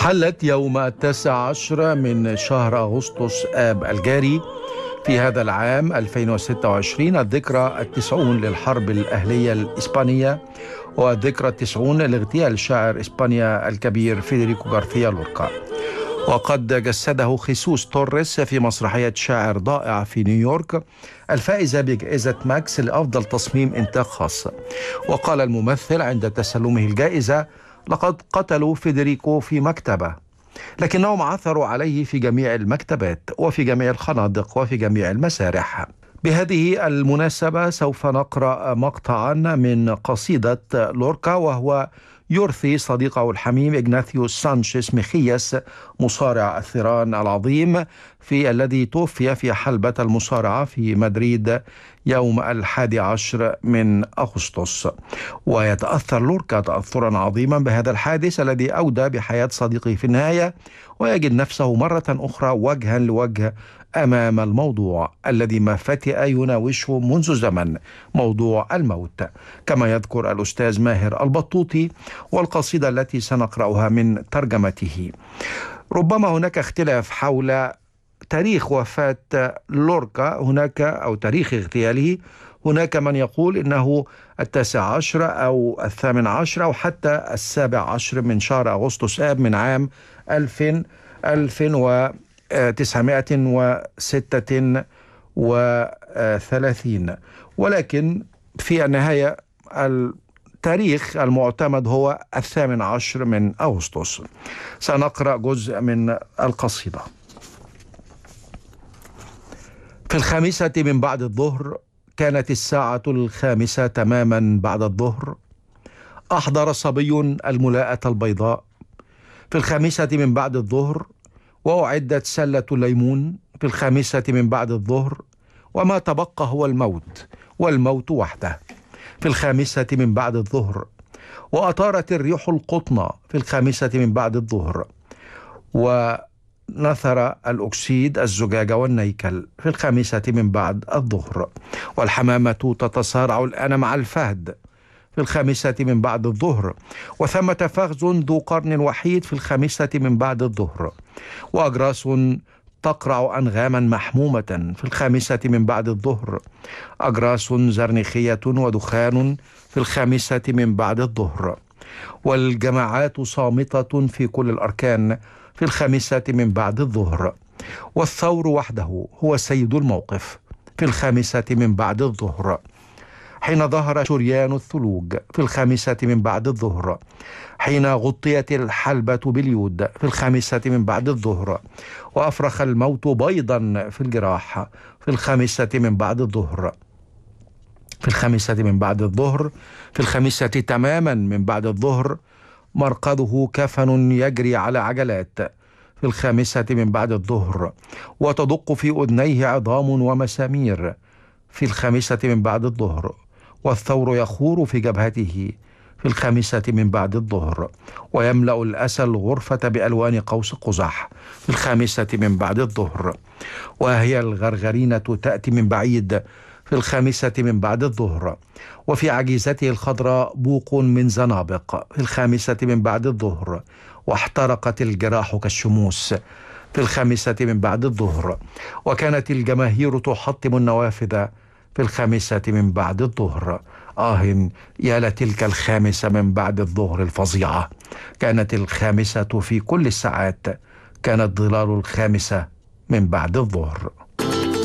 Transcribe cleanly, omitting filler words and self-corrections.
حلت يوم 19 من شهر أغسطس آب الجاري في هذا العام 2026 الذكرى 90 للحرب الأهلية الإسبانية، والذكرى 90 لاغتيال شاعر إسبانيا الكبير فيدريكو غارثيا لوركا. وقد جسده خيسوس توريس في مسرحية شاعر ضائع في نيويورك الفائزة بجائزة ماكس لأفضل تصميم إنتاج خاص. وقال الممثل عند تسلمه الجائزة: لقد قتلوا فيدريكو في مكتبه، لكنهم عثروا عليه في جميع المكتبات وفي جميع الخنادق وفي جميع المسارح. بهذه المناسبة سوف نقرأ مقطعا من قصيدة لوركا، وهو يرثي صديقه الحميم إغناثيوس سانشيز ميخياس مصارع الثيران العظيم الذي توفي في حلبة المصارعة في مدريد يوم 11 من أغسطس. ويتأثر لوركا تأثرا عظيما بهذا الحادث الذي أودى بحياة صديقه في النهاية، ويجد نفسه مرة أخرى وجها لوجه أمام الموضوع الذي ما فتئ يناوشه منذ زمن، موضوع الموت، كما يذكر الأستاذ ماهر البطوطي. والقصيدة التي سنقرأها من ترجمته: ربما هناك اختلاف حول تاريخ وفاة لوركا، أو تاريخ اغتياله. هناك من يقول إنه 19 أو 18 أو حتى 17 من شهر أغسطس آب من عام 1936، ولكن في النهاية التاريخ المعتمد هو 18 من أغسطس. سنقرأ جزء من القصيدة. في 5 من بعد الظهر، كانت الساعة 5 تماما بعد الظهر، أحضر صبي الملاءة البيضاء. في 5 من بعد الظهر، وأعدت سلة الليمون. في 5 من بعد الظهر، وما تبقى هو الموت، والموت وحده. في 5 من بعد الظهر، وأطارت الريح القطنة. في 5 من بعد الظهر، ونثر الأكسيد الزجاج والنيكل. في 5 من بعد الظهر، والحمامة تتصارع الآن مع الفهد. في 5 من بعد الظهر، وثمة فخذ ذو قرن وحيد. في 5 من بعد الظهر، وأجراس تقرع أنغاما محمومة. في 5 من بعد الظهر، أجراس زرنخية ودخان. في 5 من بعد الظهر، والجماعات صامتة في كل الأركان. في 5 من بعد الظهر، والثور وحده هو سيد الموقف. في 5 من بعد الظهر، حين ظهر شريان الثلوج. في 5 من بعد الظهر، حين غطيت الحلبة باليود. في 5 من بعد الظهر، وأفرخ الموت بيضا في الجراح. في 5 من بعد الظهر، في 5 من بعد الظهر، في 5 تماما من بعد الظهر، مرقده كفن يجري على عجلات. في 5 من بعد الظهر، وتدق في أذنيه عظام ومسامير. في 5 من بعد الظهر، والثور يخور في جبهته. في 5 من بعد الظهر، ويملأ الأسى الغرفة بألوان قوس قزح. في 5 من بعد الظهر، وهي الغرغرينة تأتي من بعيد. في 5 من بعد الظهر، وفي عجيزته الخضراء بوق من زنابق. في 5 من بعد الظهر، واحترقت الجراح كالشموس. في 5 من بعد الظهر، وكانت الجماهير تحطم النوافذ. في 5 من بعد الظهر. يا لتلك 5 من بعد الظهر الفظيعة. كانت 5 في كل الساعات، كانت ظلال 5 من بعد الظهر.